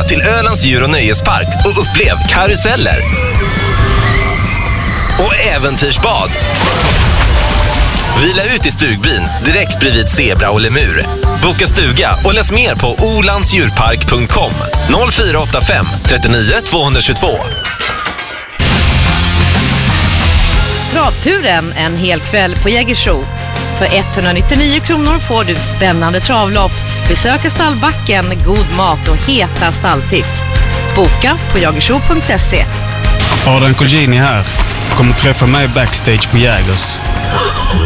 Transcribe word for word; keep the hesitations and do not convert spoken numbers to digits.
till Ölands djur- och nöjespark och upplev karuseller och äventyrsbad. Vila ut i stugbyn direkt bredvid zebra och lemur. Boka stuga och läs mer på olandsdjurpark punkt com noll fyra åtta fem trettionio tvåhundratjugotvå. Travturen en hel kväll på Jägersro. För etthundranittionio kronor får du spännande travlopp, besöka stallbacken, god mat och heta stalltips. Boka på jagersro punkt se. Adrian Colgjini här. Kommer träffa mig backstage på Jägers.